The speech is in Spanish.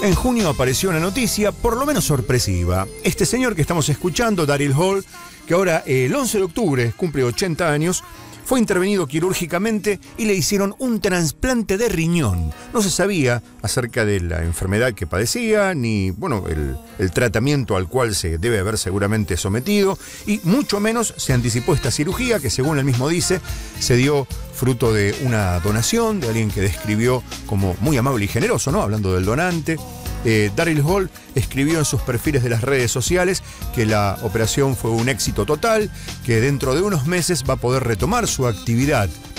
En junio apareció una noticia, por lo menos sorpresiva. Este señor que estamos escuchando, Daryl Hall, que ahora el 11 de octubre cumple 80 años, fue intervenido quirúrgicamente y le hicieron un trasplante de riñón. No se sabía acerca de la enfermedad que padecía, ni bueno, el tratamiento al cual se debe haber seguramente sometido, y mucho menos se anticipó esta cirugía que, según él mismo dice, se dio fruto de una donación de alguien que describió como muy amable y generoso, ¿no? Hablando del donante. Daryl Hall escribió en sus perfiles de las redes sociales que la operación fue un éxito total, que dentro de unos meses va a poder retomar su actividad